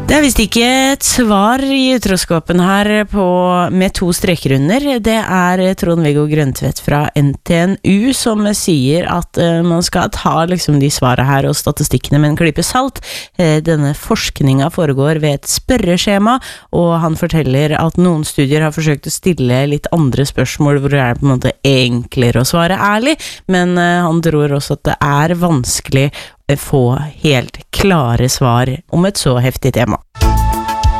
Det er visst ikke et svar i utroskapen her med 2 streker under. Det er Trond-Viggo Grøntvedt fra NTNU som sier at man skal ta liksom de svarene her og statistikkene med en klype salt. Denne forskningen foregår ved et spørreskjema, og han forteller at noen studier har forsøkt å stille litt andre spørsmål hvor det er på en måte enklere å svare ærlig, men han tror også at det er vanskelig få helt klare svar om et så heftig tema.